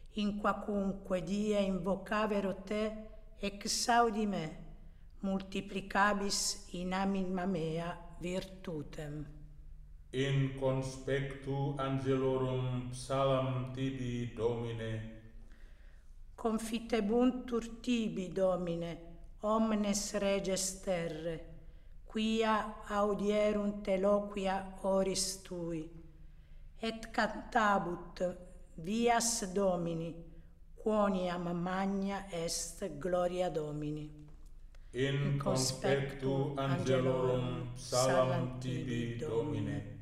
in quacunque die invocavero te, exaudi me, multiplicabis in anima mea virtutem. In conspectu angelorum psalam tibi, Domine, Confitebuntur tibi, Domine, omnes reges terre, quia audierunt eloquia oris tui, et cantabut vias Domini, quoniam magna est gloria Domini. in conspectu angelorum psalam tibi, Domine.